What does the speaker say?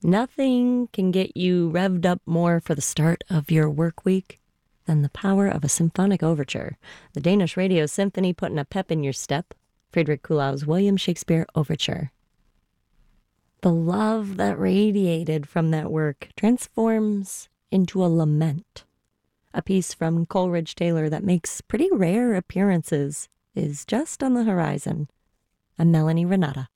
Nothing can get you revved up more for the start of your work week than the power of a symphonic overture. The Danish Radio Symphony putting a pep in your step. Friedrich Kuhlau's William Shakespeare Overture. The love that radiated from that work transforms into a lament. A piece from Coleridge Taylor that makes pretty rare appearances is just on the horizon. I'm Melanie Renata.